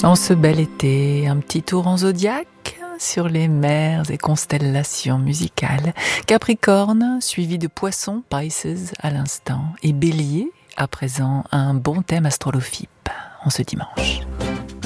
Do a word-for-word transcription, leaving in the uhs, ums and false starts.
En ce bel été, un petit tour en zodiaque sur les mers et constellations musicales. Capricorne, suivi de Poisson, Pisces à l'instant, et Bélier, à présent, un bon thème astrolophipe en ce dimanche.